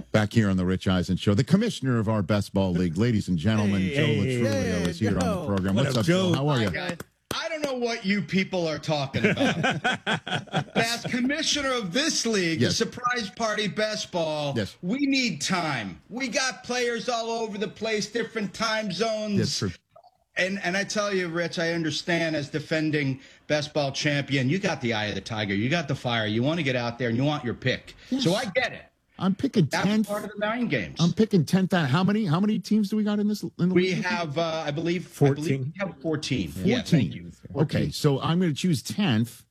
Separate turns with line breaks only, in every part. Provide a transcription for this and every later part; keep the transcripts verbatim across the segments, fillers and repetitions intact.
Back here on the Rich Eisen Show, the commissioner of our best ball league, ladies and gentlemen,
Hey,
Joe
hey,
Latrulio
hey,
is here
Joe.
on the program.
What
What's
up,
up,
Joe?
Joe? How are you?
I don't know what you people are talking about. As commissioner of this league,
Yes.
the Surprise Party Best Ball,
Yes.
we need time. We got players all over the place, different time zones.
That's true.
And and I tell you, Rich, I understand as defending best ball champion, you got the eye of the tiger. You got the fire. You want to get out there and you want your pick.
Yes.
So I get it.
I'm picking
That's
tenth.
part of the nine games.
I'm picking tenth. Out. How many? How many teams do we got in this? In the
we
league?
have, uh, I believe,
fourteen.
I believe we have fourteen. Yeah, thank
fourteen.
you.
Okay, so I'm going to choose tenth,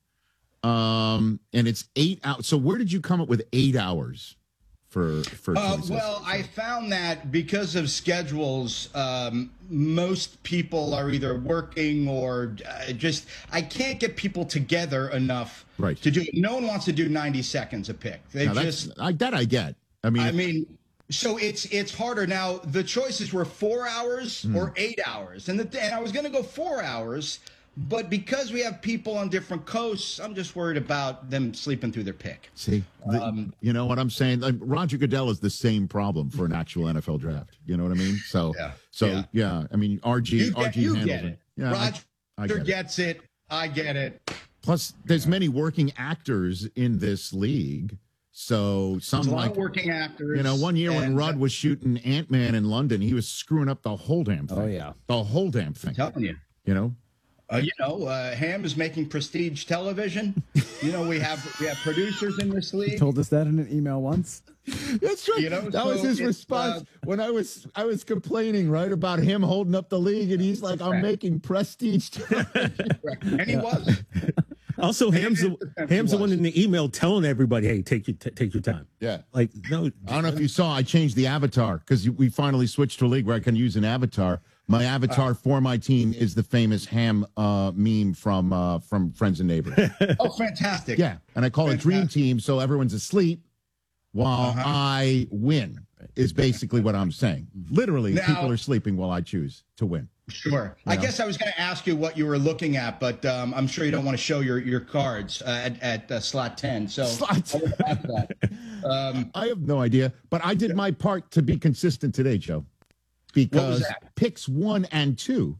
um, and it's eight out. So where did you come up with eight hours for for?
Uh,
choices?
well, I found that because of schedules, um, most people are either working or uh, just I can't get people together enough
Right.
to do it. No one wants to do ninety seconds a pick. They
Now, that's-
just,
I, that I get. I mean,
I mean, so it's it's harder now. The choices were four hours
Hmm.
or eight hours, and the and I was going to go four hours. But because we have people on different coasts, I'm just worried about them sleeping through their pick.
see, the-
um,
you know what I'm saying? Like, Roger Goodell is the same problem for an actual N F L draft. You know what I mean? So,
Yeah,
so
yeah.
yeah. I mean, R G,
You
R
get,
G
you
handles
get it.
Yeah, I-
Roger
I get it.
gets it. I get it.
Plus, there's many working actors in this league. So some
There's a lot
like
of working actors.
you know, one year when
and,
Rudd was shooting Ant-Man in London, he was screwing up the whole damn thing.
Oh, yeah.
The whole damn thing.
I'm telling you.
You know?
Uh, you know, uh, Ham is making prestige television. You know, we have we have producers in this
He
league.
told us that in an email once.
That's right.
You know,
that was
so
his
it's,
response
uh,
when I was I was complaining, right, about him holding up the league, and he's like, I'm
Right.
making prestige.
And he was.
Also, Ham's the,
defense
Ham's the
was.
one in the email telling everybody, "Hey, take your t- take your time."
Yeah.
Like no,
I don't know if you saw, I changed the avatar because we finally switched to a league where I can use an avatar. My avatar for my team is the famous Ham uh, meme from uh, from Friends and Neighbors.
Oh, fantastic.
Yeah, and I call it Dream Team, so everyone's asleep while
Uh-huh.
I win. Is basically what I'm saying. Literally,
Now-
people are sleeping while I choose to win.
Sure. I guess I was going to ask you what you were looking at, but um, I'm sure you don't want to show your, your cards uh, at, at uh, slot ten. So
Slot
I would ask that. Um,
I have no idea, but I did my part to be consistent today, Joe, because
that?
picks one and two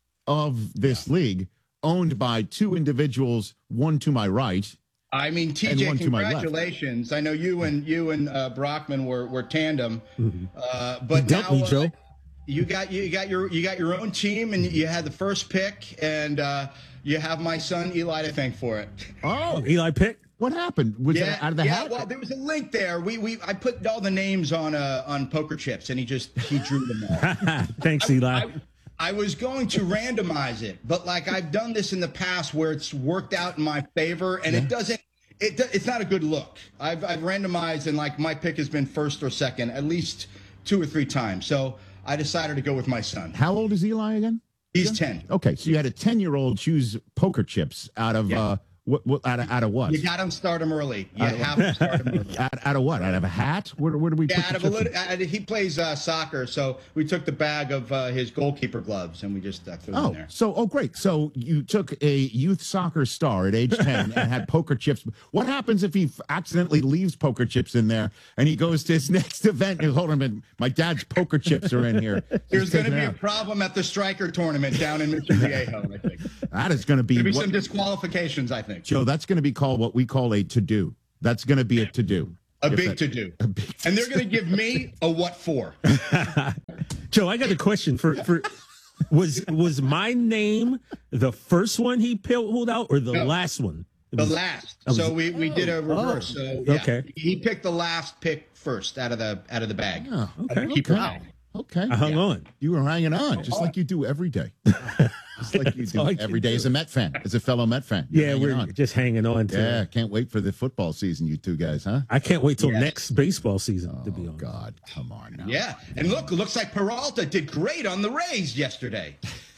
of this league owned by two individuals, one to my right.
I mean,
And
T J,
one to my left.
congratulations. I know you and you and uh, Brockman were, were tandem, uh, but
Dump
now
me,
uh,
Joe.
you got you got your you got your own team, and you had the first pick, and uh, you have my son Eli to thank for it.
Oh,
Eli pick.
what happened? Was
Yeah,
it out of the
yeah.
hat?
Well, there was a link there. We we I put all the names on uh, on poker chips, and he just he drew them all.
Thanks, Eli.
I, I was going to randomize it, but like I've done this in the past where it's worked out in my favor, and it doesn't. It, do- it's not a good look. I've, I've randomized, and like my pick has been first or second at least two or three times. So I decided to go with my son.
How old is Eli again?
He's ten.
Okay, so you had a ten-year-old choose poker chips out of
Yeah.
uh, what, what out of out of what?
You got him start him early. You have to start him early.
out, out of what? Out of a hat? Where, where do we
Yeah,
put
out
the
of a
chips in?
little, uh, he plays uh, soccer, so we took the bag of uh, his goalkeeper gloves and we just uh, threw them in
Oh,
there.
so oh great. So you took a youth soccer star at age ten and had poker chips. What happens if he f- accidentally leaves poker chips in there and he goes to his next event and hold him? My dad's poker chips are in here.
There's
Just
going to
take
be
it
a
out.
problem at the striker tournament down in Mission Viejo, I think.
That is going to be
There'll be
what,
some disqualifications, I think.
Joe. That's going to be called what we call a to do. That's going to be a to do.
A big to do.
A big
And they're going to give me a what for.
Joe, I got a question for for. Was was my name the first one he pulled out or the
No.
last one? It
The
was-
last. So we, we did a reverse. So yeah,
Okay.
he picked the last pick first out of the out of the bag.
Oh,
Okay.
Keeper
okay.
bag.
Okay.
I hung on.
You were hanging on, just like you do every day. Just like you do
all I can
every day
do.
as a Met fan, as a fellow Met fan. You're
Yeah,
hanging
we're
on.
just hanging on to.
Yeah, can't wait for the football season, you two guys, huh?
I can't wait till
Yes.
next baseball season to be
Oh,
honest.
God, come on now.
Yeah. And look, it looks like Peralta did great on the Rays yesterday.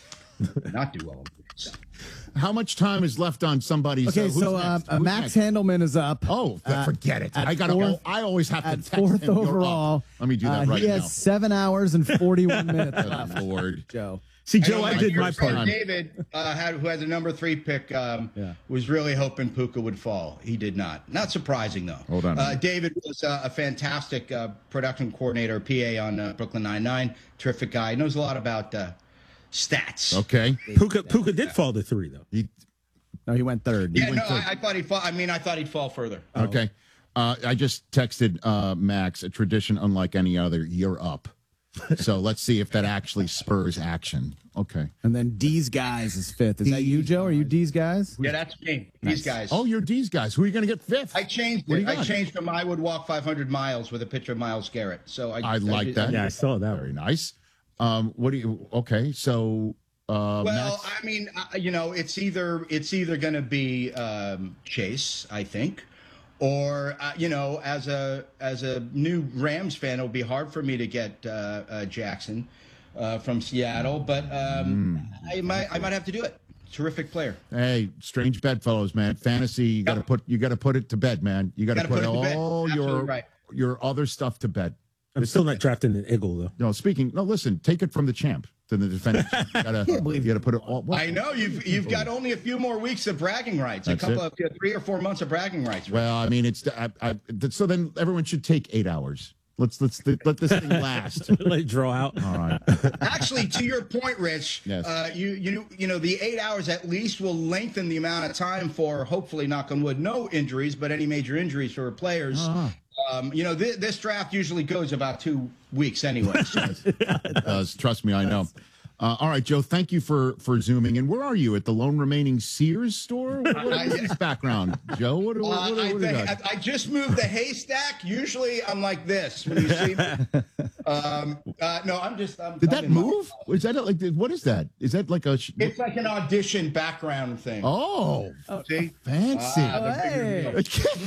Not do well.
How much time is left on somebody's?
Okay,
uh, who's
so uh,
next?
uh,
Who's
Max
next?
Handelman is up.
Oh,
uh,
forget it.
at
I got
fourth-
to. I always have to
At
text
fourth
him, "You're
overall.
up." Let me do that
uh,
right
He
now.
has seven hours and forty-one minutes left.
Good Lord.
Joe.
See,
I
Joe,
know
I
my
did
dear
my
friend
part.
David, uh, had, who had the number three pick, um,
Yeah.
was really hoping Puka would fall. He did not. Not surprising, though.
Hold on a
Uh,
minute.
David was uh, a fantastic uh, production coordinator, P A on uh, Brooklyn Nine-Nine. Terrific guy. Knows a lot about uh, stats.
Okay.
Puka, Puka did fall to three, though.
He,
No, he went third. He
Yeah,
went
no,
third.
I, I thought he'd fall. I mean, I thought he'd fall further.
okay. Uh, I just texted uh, Max, a tradition unlike any other. You're up. So let's see if that actually spurs action. Okay.
And then D's guys is fifth. Is that you, Joe? Are you D's guys?
Yeah, that's me. These guys.
Oh, you're D's guys. Who are you going to get fifth?
I changed
What do
it.
you
I
got?
changed from I would walk five hundred miles with a picture of Miles Garrett. So I,
I like
did-
that.
Yeah, I saw that.
Very
One.
nice. Um, what do you? Okay, so uh,
Well,
Max,
I mean, uh, you know, it's either it's either going to be um, Chase, I think, or uh, you know, as a as a new Rams fan, it'll be hard for me to get uh, uh, Jackson uh, from Seattle, but um,
Hmm.
I might I might have to do it. Terrific player.
hey, strange bedfellows, man. Fantasy, you got to put you got to put it to bed, man. You got to
Gotta
put,
put it to bed.
all your
Absolutely right.
your other stuff to bed.
I'm still not drafting an Eagle, though.
No, speaking. No, listen. Take it from the champ to the defending. champ. You gotta, you gotta put it all. What?
I know you've you've got only a few more weeks of bragging rights,
That's
a couple
it.
of yeah, three or four months of bragging rights.
Well, I mean, it's. I, I, so then everyone should take eight hours. Let's let's let this thing last.
Let it draw out.
All right.
Actually, to your point, Rich,
Yes.
uh, you you you know the eight hours at least will lengthen the amount of time for hopefully, knock on wood, no injuries, but any major injuries for players.
Uh-huh.
Um, you know, th- this draft usually goes about two weeks anyway. So.
It does. Trust me, I know. Uh, all right, Joe. Thank you for for zooming in. Where are you at the lone remaining Sears store? What, what is this background, Joe? What, what,
Uh,
what,
I,
what do you
think,
got?
I, I just moved the haystack. Usually, I'm like this when you see me. Um, uh, no, I'm just. I'm,
Did
I'm
that
in my-
move? Is that like? What is that? Is that like a? sh-
It's like an audition background thing.
Oh,
See?
fancy.
Ah, the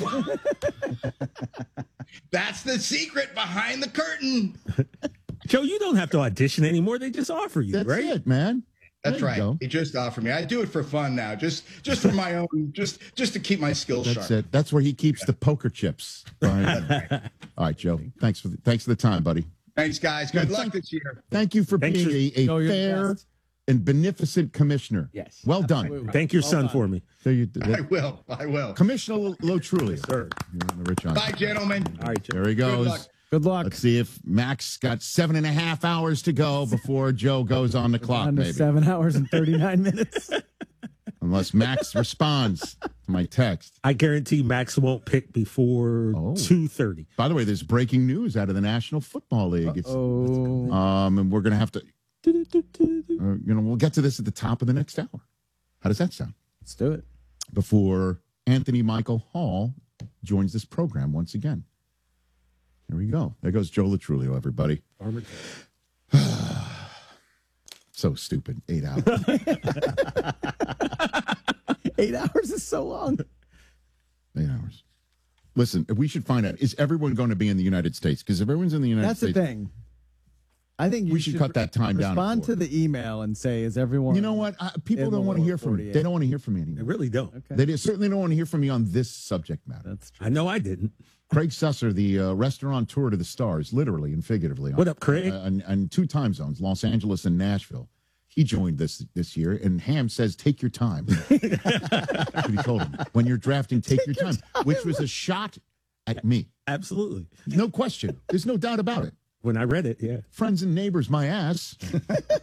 bigger
Hey.
deal. That's the secret behind the curtain.
Joe, you don't have to audition anymore. They just offer you,
That's
right?
it, man.
That's
There you
right.
go.
He just offered me. I do it for fun now, just just for my own, just just to keep my skills
That's
sharp.
it. That's where he keeps the poker chips. Brian. All right, Joe. Thanks for the, thanks for the time, buddy.
Thanks, guys. Good
Yeah,
luck
thank-
this year.
Thank you for
Thanks
being
for-
a, a
Joe, you're the
fair
best.
and beneficent commissioner.
Yes.
Well done.
Absolutely.
Thank your
Well
son
done.
for me.
So you,
I will. I will.
Commissioner Lotrulio.
Sir.
You're on the Rich on.
Bye, gentlemen.
All right, Joe.
There he
Good luck.
goes.
Good luck.
Let's see if Max got seven and a half hours to go before Joe goes on the clock,
Down to
maybe.
seven hours and thirty-nine minutes.
Unless Max responds to my text.
I guarantee Max won't pick before
Oh.
two thirty.
By the way, there's breaking news out of the National Football League. It's,
Oh,
um, and we're going to have to, uh, you know, we'll get to this at the top of the next hour. How does that sound?
let's do it.
Before Anthony Michael Hall joins this program once again. Here we go. There goes Joe Latrulio, everybody. So stupid. Eight hours.
Eight hours is so long.
Eight hours. Listen, we should find out, is everyone going to be in the United States? Because if everyone's in the United
That's the
States.
thing. I think you
We should cut that time down
Respond
for
to
it.
the email and say, "Is everyone?"
You know what? I, people
In
don't
the
want to
lower
hear from me.
forty-eight.
They don't want to hear from me
I
anymore.
really don't.
Okay,
They just certainly don't want to hear from me on this subject matter.
that's true.
I know I didn't.
Craig Susser, the uh, restaurateur to the stars, literally and figuratively.
What up, Craig?
Uh, and, and two time zones, Los Angeles and Nashville. He joined this this year, and Ham says, "Take your time." That's what he told him. When you're drafting, take, your, time, which was a shot at me.
Absolutely.
No question. There's no doubt about it.
When I read it, yeah.
Friends and neighbors, my ass. That's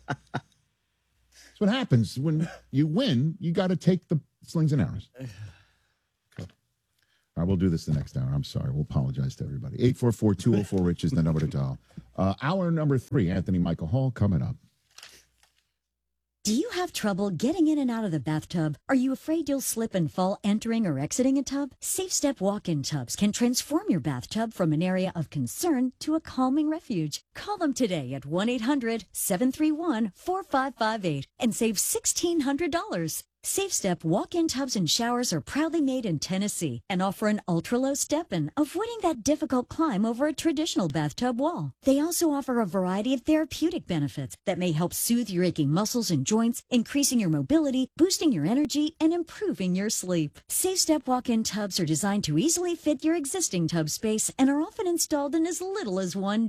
what happens when you win. You got to take the slings and arrows. All right, we'll do this the next hour. I'm sorry. We'll apologize to everybody. eight four four, two oh four, Rich is the number to dial. Uh, hour number three, Anthony Michael Hall coming up.
Do you have trouble getting in and out of the bathtub? Are you afraid you'll slip and fall entering or exiting a tub? Safe Step walk-in tubs can transform your bathtub from an area of concern to a calming refuge. Call them today at one eight hundred, seven three one, four five five eight and save sixteen hundred dollars. Safe Step walk-in tubs and showers are proudly made in Tennessee and offer an ultra-low step-in, avoiding that difficult climb over a traditional bathtub wall. They also offer a variety of therapeutic benefits that may help soothe your aching muscles and joints, increasing your mobility, boosting your energy, and improving your sleep. Safe Step walk-in tubs are designed to easily fit your existing tub space and are often installed in as little as one day.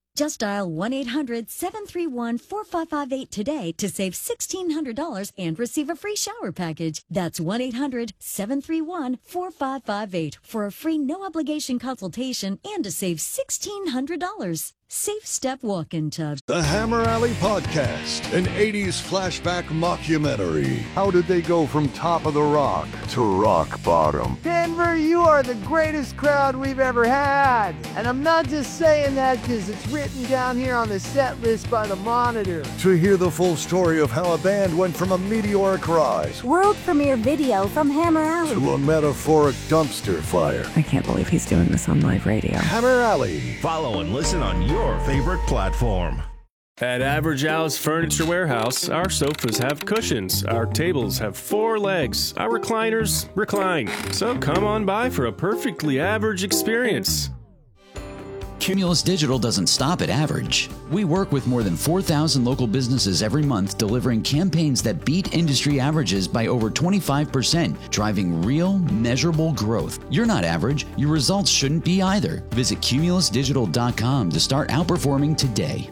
Just dial one eight hundred seven three one four five five eight today to save sixteen hundred dollars and receive a free shower package. That's one eight hundred seven three one four five five eight for a free no-obligation consultation and to save sixteen hundred dollars. Safe Step Walk-In Tub.
The Hammer Alley Podcast, an eighties flashback mockumentary. How did they go from top of the rock to rock bottom?
Denver, you are the greatest crowd we've ever had. And I'm not just saying that because it's written down here on the set list by the Monitor.
To hear the full story of how a band went from a meteoric rise
world premiere video from Hammer Alley
to a metaphoric dumpster fire.
I can't believe he's doing this on live radio.
Hammer Alley.
Follow and listen on your favorite platform.
At Average Al's Furniture Warehouse, our sofas have cushions, our tables have four legs, our recliners recline. So come on by for a perfectly average experience.
Cumulus Digital doesn't stop at average. We work with more than four thousand local businesses every month, delivering campaigns that beat industry averages by over twenty-five percent, driving real, measurable growth. You're not average. Your results shouldn't be either. Visit cumulus digital dot com to start outperforming today.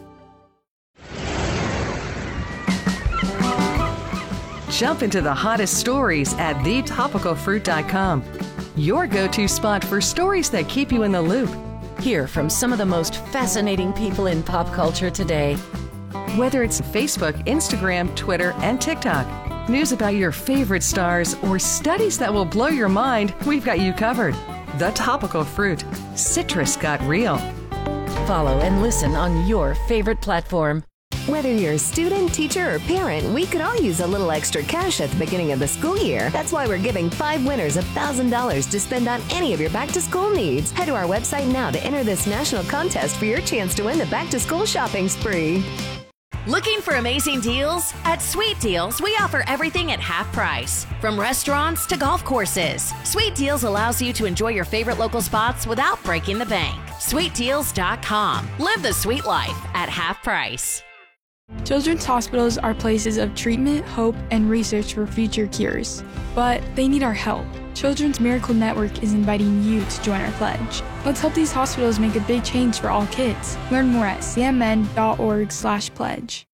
Jump into the hottest stories at the topical fruit dot com. Your go-to spot for stories that keep you in the loop.
Hear from some of the most fascinating people in pop culture today.
Whether it's Facebook, Instagram, Twitter, and TikTok, news about your favorite stars, or studies that will blow your mind, we've got you covered. The Topical Fruit. Citrus got real.
Follow and listen on your favorite platform.
Whether you're a student, teacher, or parent, we could all use a little extra cash at the beginning of the school year. That's why we're giving five winners one thousand dollars to spend on any of your back-to-school needs. Head to our website now to enter this national contest for your chance to win the back-to-school shopping spree.
Looking for amazing deals? At Sweet Deals, we offer everything at half price. From restaurants to golf courses, Sweet Deals allows you to enjoy your favorite local spots without breaking the bank. sweet deals dot com. Live the sweet life at half price.
Children's hospitals are places of treatment, hope, and research for future cures. But they need our help. Children's Miracle Network is inviting you to join our pledge. Let's help these hospitals make a big change for all kids. Learn more at c m n dot org slash pledge.